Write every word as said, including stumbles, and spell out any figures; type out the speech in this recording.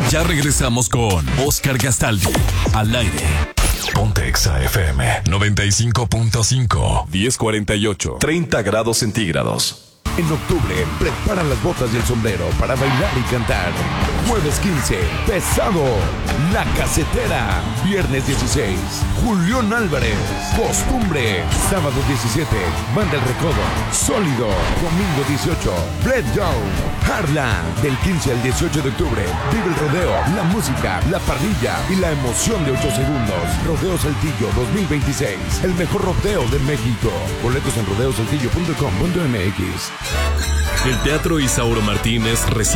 Ya regresamos con Oscar Gastaldi al aire. Ponte Exa F M noventa y cinco punto cinco. diez cuarenta y ocho. treinta grados centígrados. En octubre, prepara las botas y el sombrero para bailar y cantar. Jueves quince, Pesado, La Casetera. Viernes dieciséis, Julián Álvarez, Costumbre. Sábado diecisiete, Banda El Recodo, Sólido. Domingo dieciocho, Bread Down, Harlan. Del quince al dieciocho de octubre, vive el rodeo, la música, la parrilla y la emoción de ocho segundos. Rodeo Saltillo dos mil veintiséis, el mejor rodeo de México. Boletos en rodeo saltillo punto com punto m x. El Teatro Isauro Martínez recibe